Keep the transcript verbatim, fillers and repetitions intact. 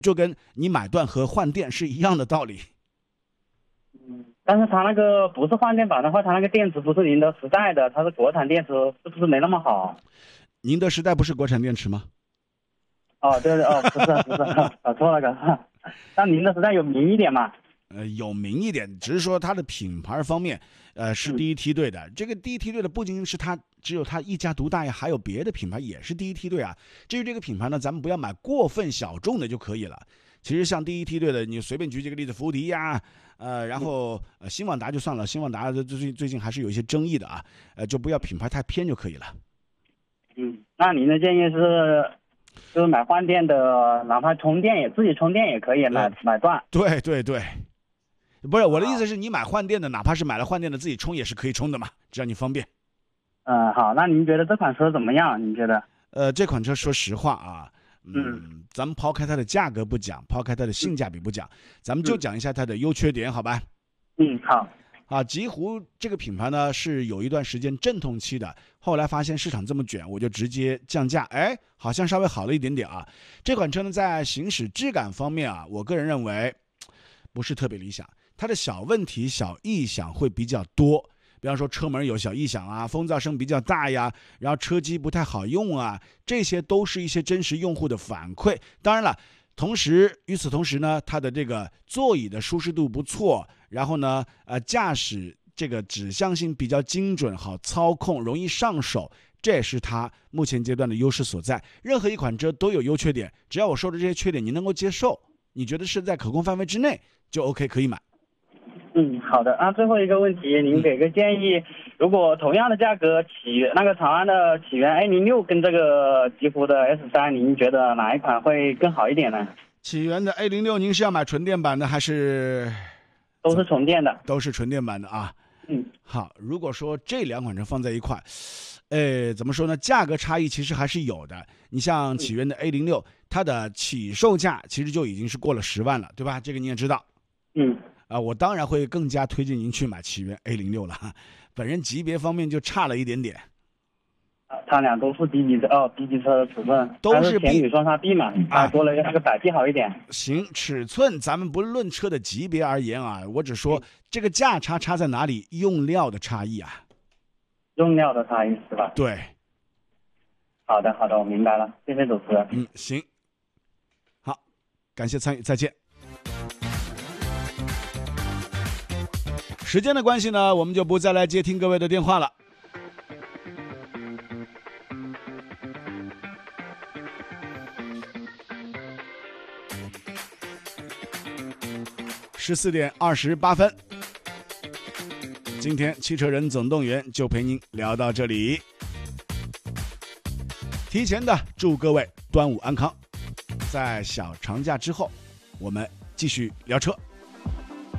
就跟你买断和换电是一样的道理。 嗯，但是它那个不是换电版的话，它那个电池不是宁德时代的，它是国产电池，是不是没那么好？ 宁德时代不是国产电池吗？ 哦，对对哦，不是不是，搞错了搞错了。但宁德时代有名一点嘛？ 呃，有名一点，只是说它的品牌方面，呃，是第一梯队的。嗯、这个第一梯队的不仅仅是它只有它一家独大呀，还有别的品牌也是第一梯队啊。至于这个品牌呢，咱们不要买过分小众的就可以了。其实像第一梯队的，你随便举几个例子，福迪呀，呃，然后呃，新旺达就算了，新旺达最近最近还是有一些争议的啊，呃，就不要品牌太偏就可以了。 嗯，那您的建议是？就是买换电的，哪怕充电也自己充电也可以买买断。 对对对，不是我的意思是你买换电的，哪怕是买了换电的自己充也是可以充的嘛，只要你方便。 嗯，好，那您觉得这款车怎么样？您觉得？ 呃，这款车说实话啊，嗯， 嗯咱们抛开它的价格不讲，抛开它的性价比不讲，咱们就讲一下它的优缺点，好吧？ 嗯，好。 啊，极狐这个品牌呢是有一段时间阵痛期的，后来发现市场这么卷，我就直接降价，哎，好像稍微好了一点点啊。这款车呢在行驶质感方面啊，我个人认为不是特别理想，它的小问题、小异响会比较多，比方说车门有小异响啊，风噪声比较大呀，然后车机不太好用啊，这些都是一些真实用户的反馈。当然了。同时，与此同时呢，它的这个座椅的舒适度不错，然后呢，呃，驾驶这个指向性比较精准，好操控，容易上手，这也是它目前阶段的优势所在。任何一款车都有优缺点，只要我说的这些缺点你能够接受，你觉得是在可控范围之内，就 OK 可以买。 嗯，好的。那最后一个问题，您给个建议，嗯、如果同样的价格，起源那个长安的起源 A 零六跟这个极狐的 S 三，您觉得哪一款会更好一点呢？ 起源的 A 零六，您是要买纯电版的还是？ 都是纯电的， 都是纯电版的啊。 嗯， 好，如果说这两款车放在一块，呃，怎么说呢？价格差异其实还是有的。你像起源的 A 零六，它的起售价其实就已经是过了十万了，对吧？这个你也知道。 嗯。 啊、呃，我当然会更加推荐您去买起源 A 零六了，本人级别方面就差了一点点。 啊，他俩都是 B 级的哦 ，B 级车的尺寸， 都是前女双叉臂嘛，啊，多了那个摆臂好一点。 行，尺寸咱们不论车的级别而言啊，我只说这个价差差在哪里，用料的差异啊。 用料的差异是吧？ 对。 好的，好的，我明白了，谢谢主持人。 嗯，行。好，感谢参与，再见。时间的关系呢，我们就不再来接听各位的电话了。十四点二十八分，今天汽车人总动员就陪您聊到这里。提前的祝各位端午安康，在小长假之后，我们继续聊车。